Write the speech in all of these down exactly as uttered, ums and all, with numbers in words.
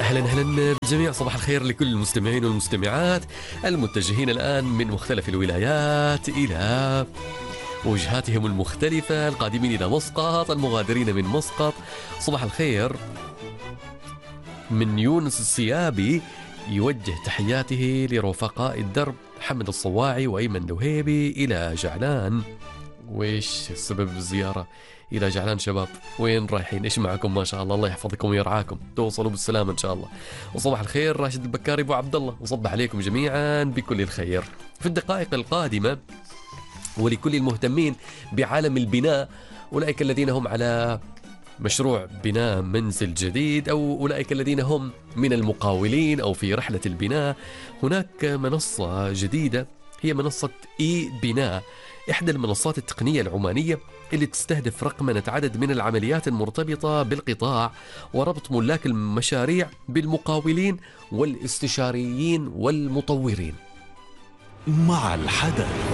أهلا أهلا بالجميع، صباح الخير لكل المستمعين والمستمعات المتجهين الآن من مختلف الولايات إلى وجهاتهم المختلفة، القادمين إلى مسقط، المغادرين من مسقط. صباح الخير من يونس السيابي، يوجه تحياته لرفقاء الدرب حمد الصواعي وأيمن دوهيبي إلى جعلان. وإيش سبب الزيارة إلى جعلان شباب؟ وين رايحين؟ إيش معكم؟ ما شاء الله، الله يحفظكم ويرعاكم، توصلوا بالسلامة إن شاء الله. وصباح الخير راشد البكاري أبو عبد الله، وصبح عليكم جميعا بكل الخير. في الدقائق القادمة ولكل المهتمين بعالم البناء، أولئك الذين هم على مشروع بناء منزل جديد أو أولئك الذين هم من المقاولين أو في رحلة البناء، هناك منصة جديدة هي منصة إي بناء، إحدى المنصات التقنية العمانية اللي تستهدف رقمنة عدد من العمليات المرتبطة بالقطاع وربط ملاك المشاريع بالمقاولين والاستشاريين والمطورين. مع الحدث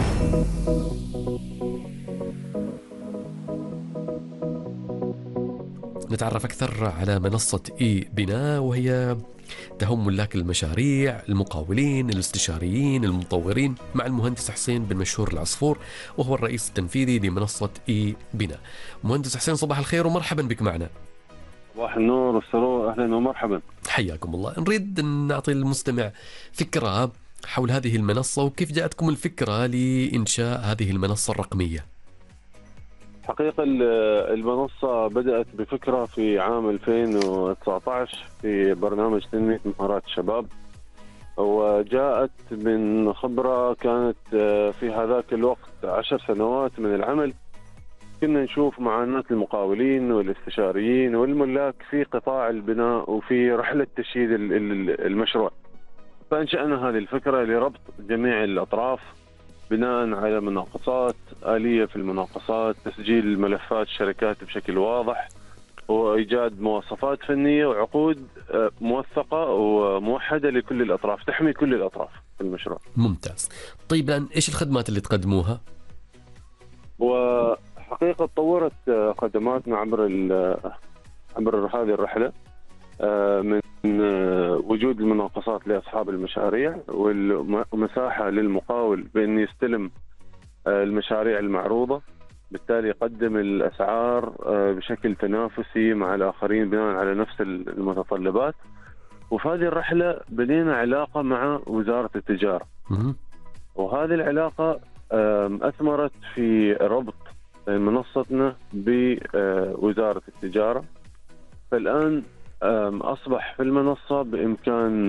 نتعرف أكثر على منصة إي بناء، وهي تهم ملاك المشاريع، المقاولين، الاستشاريين، المطورين، مع المهندس حسين بن مشهور العصفور، وهو الرئيس التنفيذي لمنصة إي بناء. مهندس حسين صباح الخير ومرحبا بك معنا. صباح النور والسرور، أهلا ومرحبا. حياكم الله. نريد أن نعطي المستمع فكرة حول هذه المنصة وكيف جاءتكم الفكرة لإنشاء هذه المنصة الرقمية. حقيقة المنصة بدأت بفكرة في عام ألفين وتسعة عشر في برنامج تنمية مهارات الشباب، وجاءت من خبرة كانت في هذاك الوقت عشر سنوات من العمل. كنا نشوف معاناة المقاولين والاستشاريين والملاك في قطاع البناء وفي رحلة تشييد المشروع، فأنشأنا هذه الفكرة لربط جميع الأطراف بناء على مناقصات آلية في المناقصات، تسجيل ملفات الشركات بشكل واضح، وإيجاد مواصفات فنية وعقود موثقة وموحدة لكل الأطراف تحمي كل الأطراف في المشروع. ممتاز. طيب الآن إيش الخدمات اللي تقدموها؟ وحقيقة طورت خدماتنا عبر عبر هذه الرحلة، من وجود المناقصات لأصحاب المشاريع والمساحة للمقاول بأن يستلم المشاريع المعروضة، بالتالي يقدم الأسعار بشكل تنافسي مع الآخرين بناء على نفس المتطلبات. وفي هذه الرحلة بدينا علاقة مع وزارة التجارة، وهذه العلاقة أثمرت في ربط منصتنا بوزارة التجارة. فالآن أصبح في المنصة بإمكان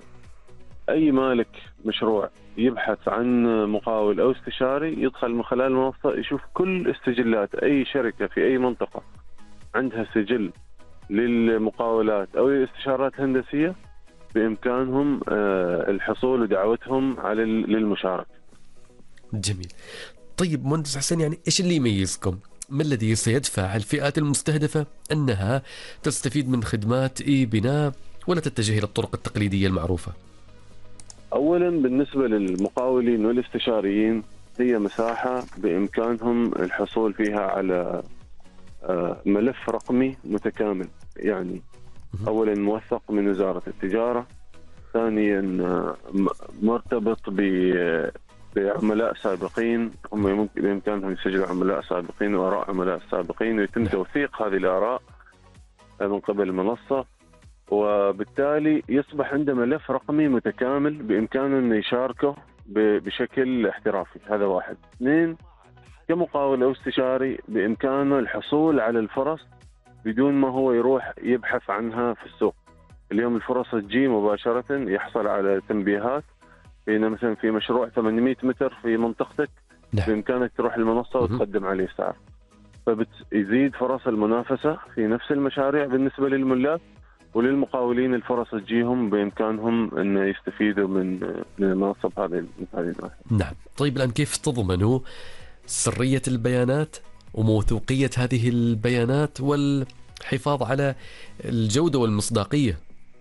أي مالك مشروع يبحث عن مقاول أو استشاري يدخل من خلال المنصة يشوف كل استجلات أي شركة في أي منطقة عندها سجل للمقاولات أو الاستشارات الهندسية، بإمكانهم الحصول ودعوتهم على للمشاركة. جميل. طيب مهندس حسين، يعني إيش اللي يميزكم؟ ما الذي سيدفع الفئات المستهدفة أنها تستفيد من خدمات إي بناء ولا تتجه إلى الطرق التقليدية المعروفة؟ أولا بالنسبة للمقاولين والاستشاريين، هي مساحة بإمكانهم الحصول فيها على ملف رقمي متكامل، يعني أولا موثق من وزارة التجارة، ثانيا مرتبط ب بعملاء سابقين، هم يمكن بإمكانهم يسجلوا عملاء سابقين وآراء عملاء سابقين، ويتم توثيق هذه الآراء من قبل المنصة، وبالتالي يصبح عنده ملف رقمي متكامل بإمكانه أن يشاركه بشكل احترافي. هذا واحد. اثنين، كمقاول أو استشاري بإمكانه الحصول على الفرص بدون ما هو يروح يبحث عنها في السوق. اليوم الفرص تجي مباشرة، يحصل على تنبيهات بين مثلا في مشروع ثمانمئة متر في منطقتك، نعم. بإمكانك تروح المنصة وتقدم عليه سعر، فبتزيد فرص المنافسة في نفس المشاريع بالنسبة للملاك، وللمقاولين الفرص تجيهم بإمكانهم أن يستفيدوا من من المنصة هذه هذه الناحية. نعم. طيب الآن كيف تضمنوا سرية البيانات وموثوقية هذه البيانات والحفاظ على الجودة والمصداقية؟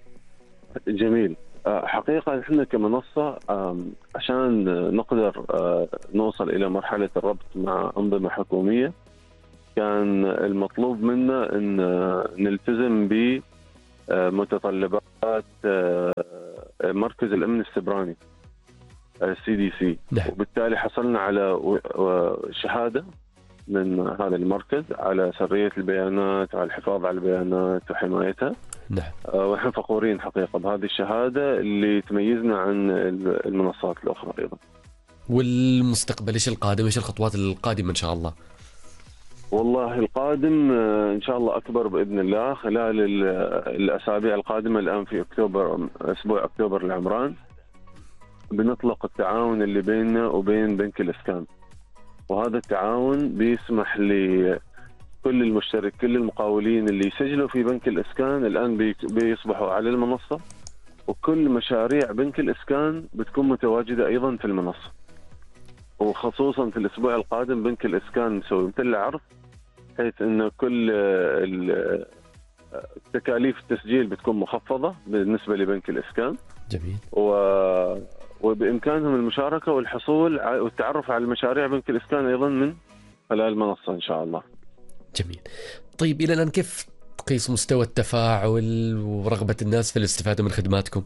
جميل. حقيقة إحنا كمنصة عشان نقدر نوصل إلى مرحلة الربط مع أنظمة حكومية، كان المطلوب منا أن نلتزم متطلبات مركز الأمن السبراني السي دي سي، وبالتالي حصلنا على شهادة من هذا المركز على سرية البيانات وعلى الحفاظ على البيانات وحمايتها. نعم. ونحن فخورين حقيقة بهذه الشهادة اللي تميزنا عن المنصات الأخرى أيضا. والمستقبل إيش القادم؟ إيش الخطوات القادمة إن شاء الله؟ والله القادم إن شاء الله أكبر بإذن الله خلال الأسابيع القادمة. الآن في أكتوبر، أسبوع أكتوبر العمران، بنطلق التعاون اللي بيننا وبين بنك الإسكان، وهذا التعاون بيسمح لكل المشترك كل المقاولين اللي يسجلوا في بنك الإسكان الآن بيصبحوا على المنصة، وكل مشاريع بنك الإسكان بتكون متواجدة أيضا في المنصة. وخصوصا في الأسبوع القادم بنك الإسكان مسوي مثل عرض حيث أن كل تكاليف التسجيل بتكون مخفضة بالنسبة لبنك الإسكان. جميل. و... وبإمكانهم المشاركة والحصول والتعرف على المشاريع بنك الإسكان أيضا من خلال المنصة إن شاء الله. جميل. طيب إلى الآن كيف تقيس مستوى التفاعل ورغبة الناس في الاستفادة من خدماتكم؟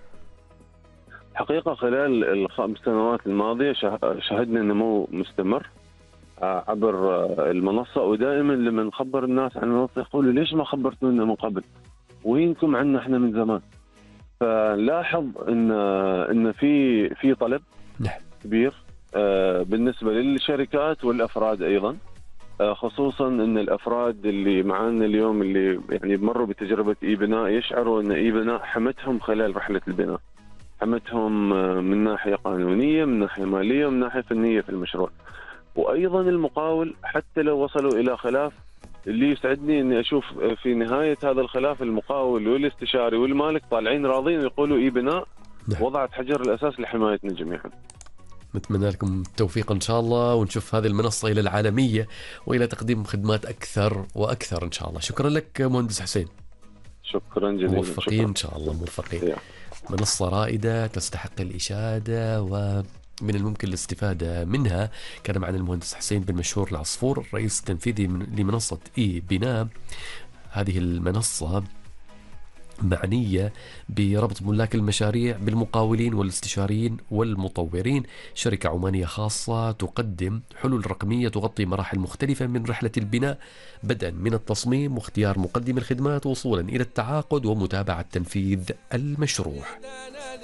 حقيقة خلال الخمس سنوات الماضية شهدنا نمو مستمر عبر المنصة، ودائما لما نخبر الناس عن المنصة يقولوا ليش ما خبرتونا من قبل؟ وينكم عنا احنا من زمان. فلاحظ ان ان في في طلب كبير بالنسبة للشركات والافراد ايضا، خصوصا ان الافراد اللي معانا اليوم اللي يعني مروا بتجربة اي بناء يشعروا ان اي بناء حمتهم خلال رحلة البناء، حمتهم من ناحية قانونية، من ناحية مالية، من ناحية فنية في المشروع. وأيضا المقاول حتى لو وصلوا إلى خلاف، اللي يسعدني أني أشوف في نهاية هذا الخلاف المقاول والاستشاري والمالك طالعين راضين يقولوا إي بناء وضعت حجر الأساس لحمايتنا جميعا. نتمنى لكم التوفيق إن شاء الله، ونشوف هذه المنصة إلى العالمية وإلى تقديم خدمات أكثر وأكثر إن شاء الله. شكرا لك مهندس حسين. شكرا جزيلا. موفقين شكرا. إن شاء الله موفقين. منصة رائدة تستحق الإشادة ومن الممكن الاستفادة منها. كان معنا المهندس حسين بن مشهور العصفور، الرئيس التنفيذي لمنصة إي بناء. هذه المنصة معنية بربط ملاك المشاريع بالمقاولين والاستشاريين والمطورين. شركة عمانية خاصة تقدم حلول رقمية تغطي مراحل مختلفة من رحلة البناء، بدءا من التصميم واختيار مقدم الخدمات وصولا إلى التعاقد ومتابعة تنفيذ المشروع.